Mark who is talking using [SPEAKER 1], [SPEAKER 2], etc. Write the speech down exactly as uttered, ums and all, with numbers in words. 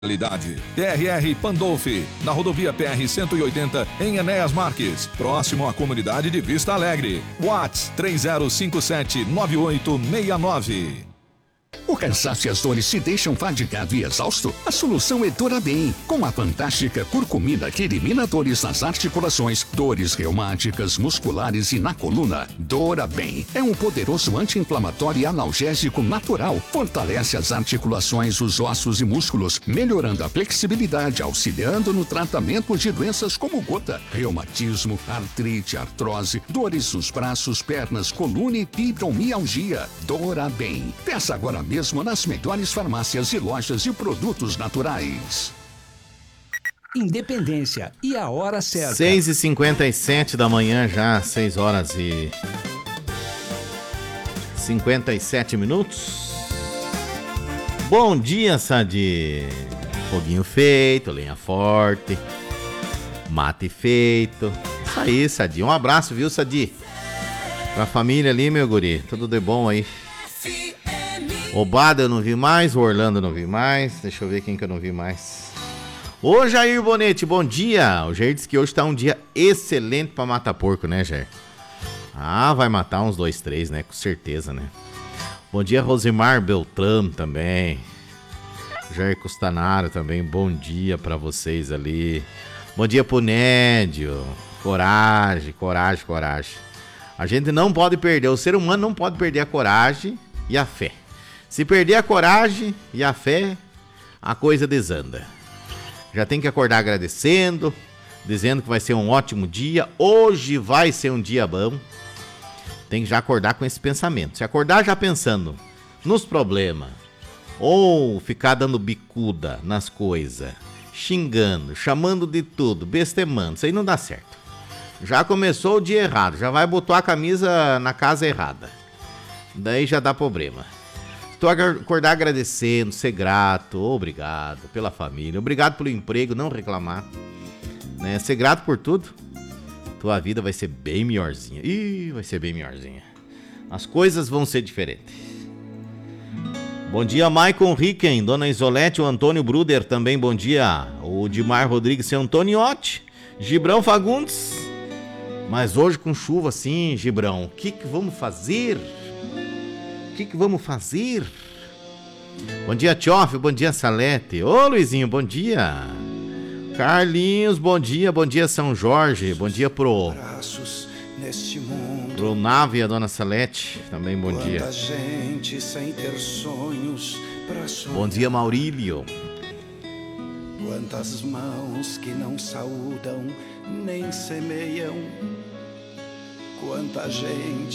[SPEAKER 1] P R R Pandolfi, na rodovia P R cento e oitenta, em Enéas Marques, próximo à comunidade de Vista Alegre. WhatsApp três zero cinco sete nove oito seis nove.
[SPEAKER 2] O cansaço e as dores se deixam fadigado e exausto? A solução é Dorabem, com a fantástica curcumina que elimina dores nas articulações, dores reumáticas, musculares e na coluna. Dorabem é um poderoso anti-inflamatório e analgésico natural. Fortalece as articulações, os ossos e músculos, melhorando a flexibilidade, auxiliando no tratamento de doenças como gota, reumatismo, artrite, artrose, dores nos braços, pernas, coluna e fibromialgia. Dorabem. Peça agora mesmo nas melhores farmácias e lojas de produtos naturais.
[SPEAKER 3] Independência e a hora certa.
[SPEAKER 4] seis e cinquenta e sete da manhã já, seis horas e cinquenta e sete minutos. Bom dia, Sadi. Foguinho feito, lenha forte, mate feito. Isso aí, Sadi. Um abraço, viu, Sadi? Pra família ali, meu guri. Tudo de bom aí. O Bada eu não vi mais, o Orlando eu não vi mais. Deixa eu ver quem que eu não vi mais. Ô Jair Bonete, bom dia. O Jair disse que hoje tá um dia excelente pra matar porco, né, Jair? Ah, vai matar uns dois, três, né? Com certeza, né? Bom dia, Rosimar Beltrame também. Jair Custanaro também, bom dia pra vocês ali. Bom dia pro Nédio. Coragem, coragem, coragem. A gente não pode perder, o ser humano não pode perder a coragem e a fé. Se perder a coragem e a fé, a coisa desanda. Já tem que acordar agradecendo, dizendo que vai ser um ótimo dia. Hoje vai ser um dia bom. Tem que já acordar com esse pensamento. Se acordar já pensando nos problemas, ou ficar dando bicuda nas coisas, xingando, chamando de tudo, bestemando, isso aí não dá certo. Já começou o dia errado, já vai botar a camisa na casa errada. Daí já dá problema. Estou a acordar agradecendo, ser grato, obrigado pela família, obrigado pelo emprego, não reclamar, né? Ser grato por tudo, tua vida vai ser bem melhorzinha. Ih, vai ser bem melhorzinha. As coisas vão ser diferentes. Bom dia, Maicon Ricken, Dona Isolete, o Antônio Bruder também, bom dia. O Dimar Rodrigues, seu Antoniotti, Gibrão Fagundes. Mas hoje com chuva assim, Gibrão, o que que vamos fazer? O que que vamos fazer? Bom dia, Tioff, bom dia, Salete. Ô, Luizinho, bom dia. Carlinhos, bom dia, bom dia, São Jorge. Bom dia pro... Pro Nave e a Dona Salete, também bom dia. Bom dia, Maurílio.
[SPEAKER 5] Quantas mãos que não saúdam, nem semeiam. Quanta gente